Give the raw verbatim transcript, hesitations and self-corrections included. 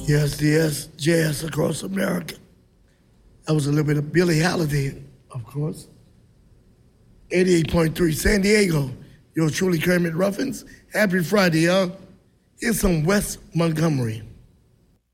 Yes, yes, jazz across America. That was a little bit of Billie Holiday, of course. eighty-eight point three San Diego. Yours truly, Kermit Ruffins. Happy Friday, y'all. Here's some Wes Montgomery.